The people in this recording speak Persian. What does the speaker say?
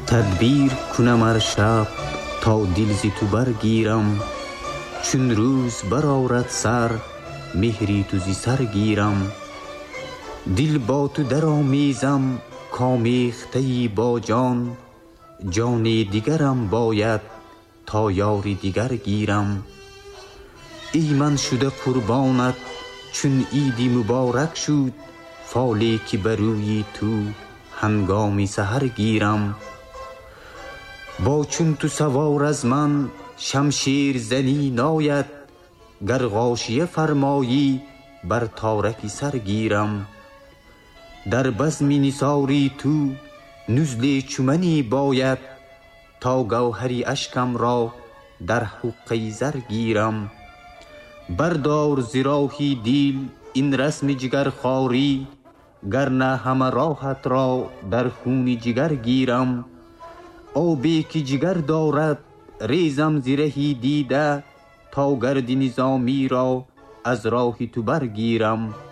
تدبیر کنم ار شب تا دل ز تو برگیرم، چون روز برآرد سر مهری تو ز سر گیرم. دل با تو درآمیزم کامیخته با جان، جان دیگرم باید تا یار دیگر گیرم. ای من شده قربانت چون عیدی مبارک شد، فالی که بروی تو هنگامی سحر گیرم. با چون تو سوار از من شمشیر زنی ناید، گر غاشیه فرمایی بر تارک سر گیرم. در بزم نثاری تو نزل چمنی باید، تا گوهری اشکم را در حقه زر گیرم. بردار ز راهی دل این رسم جگرخواری، گر نه همه راهت را در خون جگر گیرم. آبی که جگر دارد ریزم ز رهی دیده، تا گرد نظامی را از راه تو برگیرم.